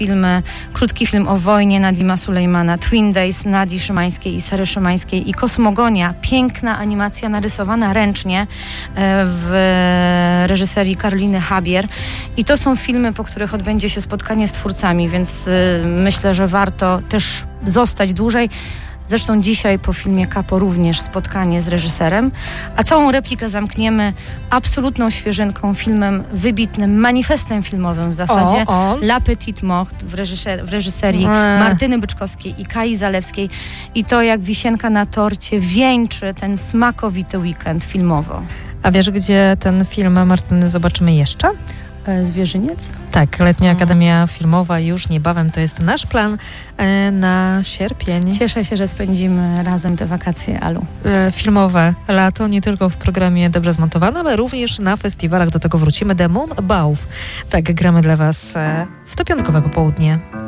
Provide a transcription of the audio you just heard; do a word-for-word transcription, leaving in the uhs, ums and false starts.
filmy, krótki film o wojnie Nadima Sulejmana, Twin Days Nadii Szymańskiej i Sary Szymańskiej i Kosmogonia, piękna animacja narysowana ręcznie w reżyserii Karoliny Habier. I to są filmy, po których odbędzie się spotkanie z twórcami, więc myślę, że warto też zostać dłużej. Zresztą dzisiaj po filmie Kapo również spotkanie z reżyserem, a całą replikę zamkniemy absolutną świeżynką, filmem wybitnym, manifestem filmowym w zasadzie, o, o. La Petite Mort w, reżyser- w reżyserii eee. Martyny Byczkowskiej i Kai Zalewskiej. I to jak wisienka na torcie wieńczy ten smakowity weekend filmowo. A wiesz, gdzie ten film Martyny zobaczymy jeszcze? Zwierzyniec? Tak, Letnia Akademia Filmowa już niebawem, to jest nasz plan e, na sierpień. Cieszę się, że spędzimy razem te wakacje, Alu. E, filmowe lato, nie tylko w programie Dobrze Zmontowane, ale również na festiwalach, do tego wrócimy. The Moon Above. Tak, gramy dla Was e, w to piątkowe popołudnie.